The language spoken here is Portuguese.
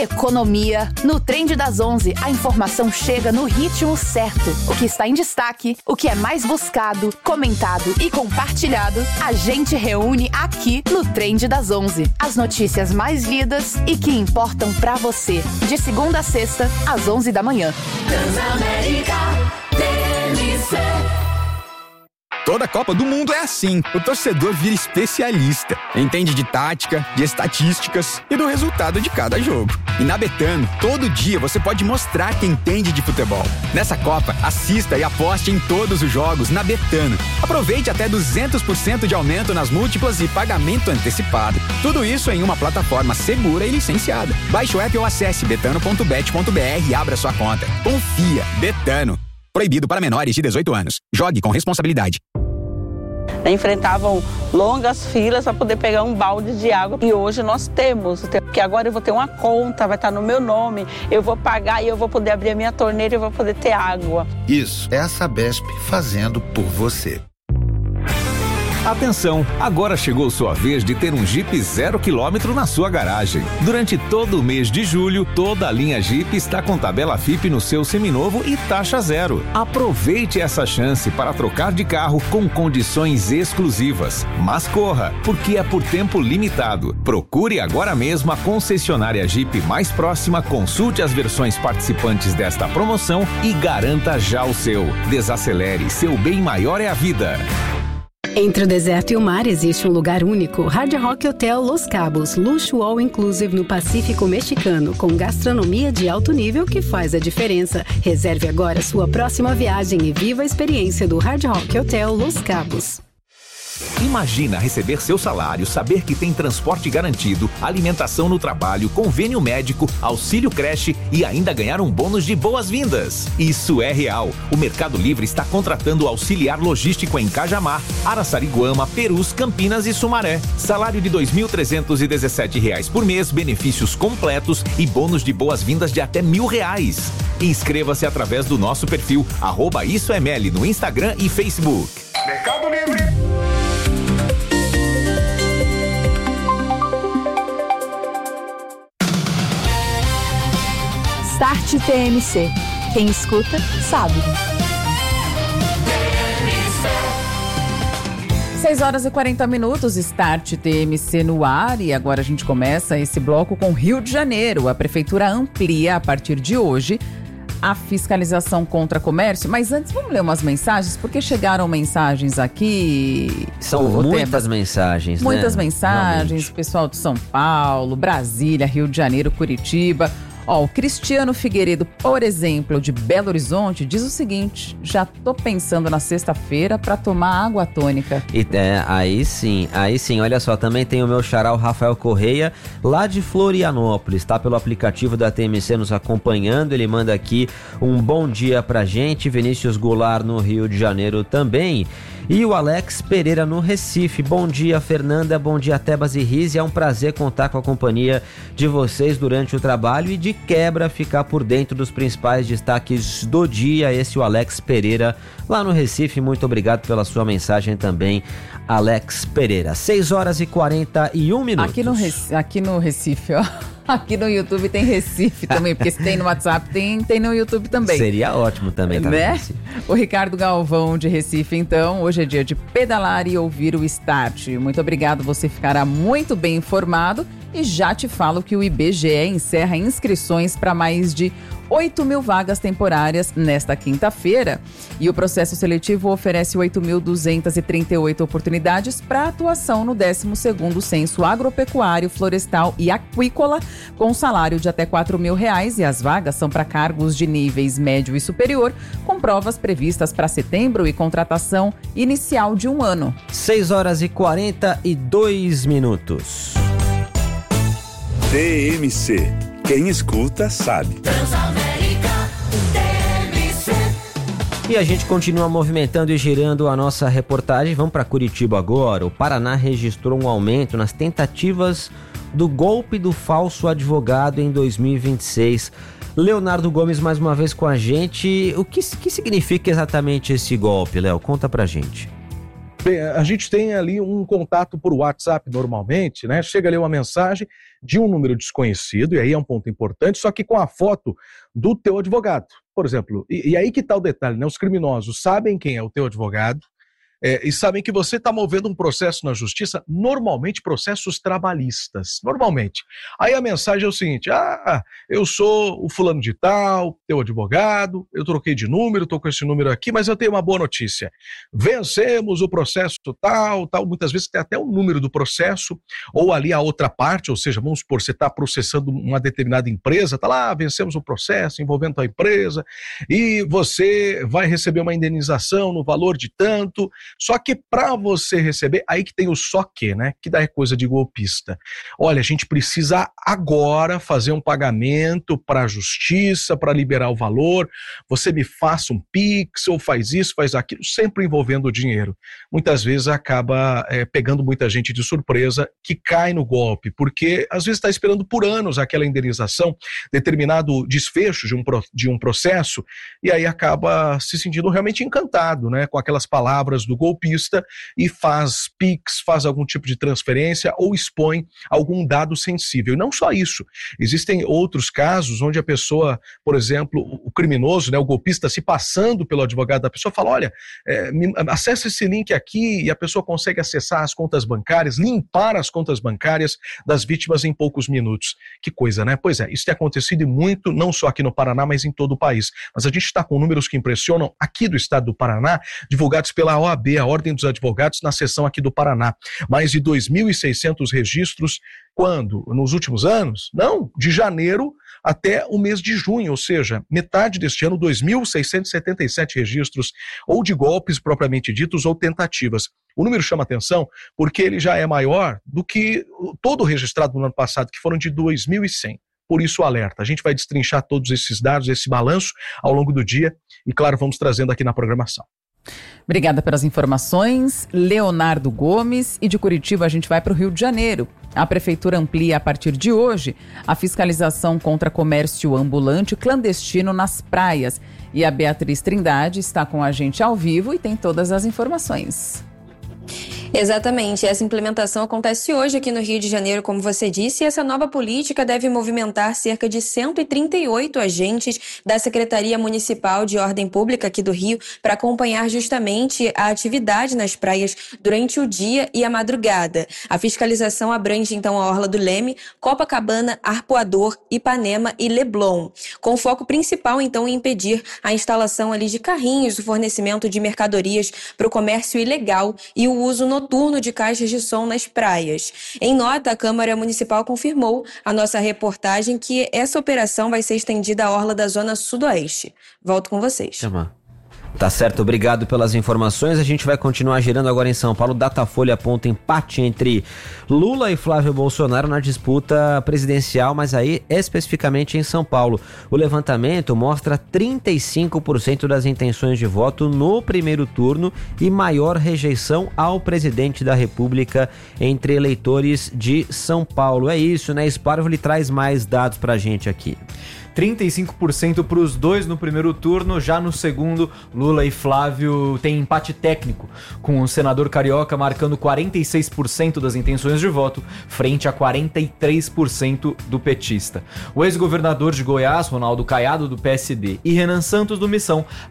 Economia. No Trend das 11, a informação chega no ritmo certo. O que está em destaque, o que é mais buscado, comentado e compartilhado, a gente reúne aqui no Trend das 11. As notícias mais lidas e que importam pra você. De segunda a sexta, às 11 da manhã. Transamérica TNC. Toda Copa do Mundo é assim. O torcedor vira especialista. Entende de tática, de estatísticas e do resultado de cada jogo. E na Betano, todo dia você pode mostrar que entende de futebol. Nessa Copa, assista e aposte em todos os jogos na Betano. Aproveite até 200% de aumento nas múltiplas e pagamento antecipado. Tudo isso em uma plataforma segura e licenciada. Baixe o app ou acesse betano.bet.br e abra sua conta. Confia. Betano. Proibido para menores de 18 anos. Jogue com responsabilidade. Enfrentavam longas filas para poder pegar um balde de água. E hoje nós temos, porque agora eu vou ter uma conta, vai estar no meu nome, eu vou pagar e eu vou poder abrir a minha torneira e eu vou poder ter água. Isso é a Sabesp fazendo por você. Atenção, agora chegou sua vez de ter um Jeep 0 km na sua garagem. Durante todo o mês de julho, toda a linha Jeep está com tabela FIP no seu seminovo e taxa zero. Aproveite essa chance para trocar de carro com condições exclusivas. Mas corra, porque é por tempo limitado. Procure agora mesmo a concessionária Jeep mais próxima, consulte as versões participantes desta promoção e garanta já o seu. Desacelere, seu bem maior é a vida. Entre o deserto e o mar existe um lugar único, Hard Rock Hotel Los Cabos, luxo all inclusive no Pacífico Mexicano, com gastronomia de alto nível que faz a diferença. Reserve agora sua próxima viagem e viva a experiência do Hard Rock Hotel Los Cabos. Imagina receber seu salário, saber que tem transporte garantido, alimentação no trabalho, convênio médico, auxílio creche e ainda ganhar um bônus de boas-vindas. Isso é real. O Mercado Livre está contratando auxiliar logístico em Cajamar, Araçariguama, Perus, Campinas e Sumaré. Salário de R$ 2.317 por mês, benefícios completos e bônus de boas-vindas de até R$ 1.000. Inscreva-se através do nosso perfil @IsoML no Instagram e Facebook. Mercado Livre. Start TMC. Quem escuta, sabe. 6h40, Start TMC no ar, e agora a gente começa esse bloco com Rio de Janeiro. A prefeitura amplia a partir de hoje a fiscalização contra comércio, mas antes vamos ler umas mensagens, porque chegaram mensagens aqui. São muitas mensagens, muitas né? mensagens, Realmente. Pessoal de São Paulo, Brasília, Rio de Janeiro, Curitiba. Ó, o Cristiano Figueiredo, por exemplo, de Belo Horizonte, diz o seguinte: já tô pensando na sexta-feira para tomar água tônica. E, aí sim, olha só, também tem o meu xará, o Rafael Correia, lá de Florianópolis, tá pelo aplicativo da TMC nos acompanhando, ele manda aqui um bom dia pra gente, Vinícius Goulart no Rio de Janeiro também. E o Alex Pereira no Recife. Bom dia, Fernanda, bom dia, Tebas e Riz. É um prazer contar com a companhia de vocês durante o trabalho e de quebra ficar por dentro dos principais destaques do dia. Esse é o Alex Pereira lá no Recife. Muito obrigado pela sua mensagem também, Alex Pereira. 6h41. Aqui no Recife, ó. Aqui no YouTube tem Recife também, porque se tem no WhatsApp, tem no YouTube também. Seria ótimo também, tá? Né? O Ricardo Galvão de Recife, então, hoje é dia de pedalar e ouvir o Start. Muito obrigado, você ficará muito bem informado. E já te falo que o IBGE encerra inscrições para mais de 8.000 vagas temporárias nesta quinta-feira. E o processo seletivo oferece 8.238 oportunidades para atuação no 12º Censo Agropecuário, Florestal e Aquícola, com salário de até R$ 4.000, e as vagas são para cargos de níveis médio e superior, com provas previstas para setembro e contratação inicial de 1 ano. 6h42. TMC. Quem escuta, sabe. E a gente continua movimentando e girando a nossa reportagem. Vamos para Curitiba agora. O Paraná registrou um aumento nas tentativas do golpe do falso advogado em 2026. Leonardo Gomes mais uma vez com a gente. O que significa exatamente esse golpe, Léo? Conta pra gente. A gente tem ali um contato por WhatsApp normalmente, né? Chega ali uma mensagem de um número desconhecido, e aí é um ponto importante, só que com a foto do teu advogado, por exemplo. E aí que tá o detalhe, né? Os criminosos sabem quem é o teu advogado, e sabem que você está movendo um processo na justiça, normalmente processos trabalhistas, normalmente. Aí a mensagem é o seguinte: eu sou o fulano de tal, teu advogado, eu troquei de número, estou com esse número aqui, mas eu tenho uma boa notícia. Vencemos o processo tal, muitas vezes tem até o número do processo, ou ali a outra parte, ou seja, vamos supor, você está processando uma determinada empresa, está lá, vencemos o processo envolvendo a empresa, e você vai receber uma indenização no valor de tanto. Só que para você receber, aí que tem o só que, né? Que daí é coisa de golpista. Olha, a gente precisa agora fazer um pagamento para a justiça, para liberar o valor. Você me faça um Pix, ou faz isso, faz aquilo, sempre envolvendo o dinheiro. Muitas vezes acaba pegando muita gente de surpresa que cai no golpe, porque às vezes está esperando por anos aquela indenização, determinado desfecho de um processo, e aí acaba se sentindo realmente encantado, né? Com aquelas palavras do golpista, e faz Pix, faz algum tipo de transferência ou expõe algum dado sensível. E não só isso, existem outros casos onde a pessoa, por exemplo, o criminoso, né, o golpista, se passando pelo advogado da pessoa, fala: olha, acessa esse link aqui, e a pessoa consegue acessar as contas bancárias, limpar as contas bancárias das vítimas em poucos minutos. Que coisa, né? Pois é, isso tem acontecido muito, não só aqui no Paraná, mas em todo o país. Mas a gente está com números que impressionam aqui do estado do Paraná, divulgados pela OAB, a Ordem dos Advogados, na seção aqui do Paraná. Mais de 2.600 registros. Quando? Nos últimos anos? Não, de janeiro até o mês de junho, ou seja, metade deste ano, 2.677 registros, ou de golpes propriamente ditos, ou tentativas. O número chama atenção porque ele já é maior do que todo registrado no ano passado, que foram de 2.100. Por isso o alerta. A gente vai destrinchar todos esses dados, esse balanço, ao longo do dia, e claro, vamos trazendo aqui na programação. Obrigada pelas informações, Leonardo Gomes. E de Curitiba a gente vai para o Rio de Janeiro. A Prefeitura amplia a partir de hoje a fiscalização contra comércio ambulante clandestino nas praias. E a Beatriz Trindade está com a gente ao vivo e tem todas as informações. Exatamente, essa implementação acontece hoje aqui no Rio de Janeiro, como você disse, e essa nova política deve movimentar cerca de 138 agentes da Secretaria Municipal de Ordem Pública aqui do Rio para acompanhar justamente a atividade nas praias durante o dia e a madrugada. A fiscalização abrange então a Orla do Leme, Copacabana, Arpoador, Ipanema e Leblon, com foco principal então em impedir a instalação ali de carrinhos, o fornecimento de mercadorias para o comércio ilegal e o uso noturno de caixas de som nas praias. Em nota, a Câmara Municipal confirmou à nossa reportagem que essa operação vai ser estendida à orla da Zona Sudoeste. Volto com vocês. Tá certo, obrigado pelas informações. A gente vai continuar girando agora em São Paulo. Datafolha aponta empate entre Lula e Flávio Bolsonaro na disputa presidencial, mas aí especificamente em São Paulo. O levantamento mostra 35% das intenções de voto no primeiro turno e maior rejeição ao presidente da República entre eleitores de São Paulo. É isso, né? Sparvoli traz mais dados pra gente aqui. 35% para os dois no primeiro turno, já no segundo, Lula e Flávio têm empate técnico, com o senador carioca marcando 46% das intenções de voto, frente a 43% do petista. O ex-governador de Goiás, Ronaldo Caiado, do PSD, e Renan Santos, do Missão,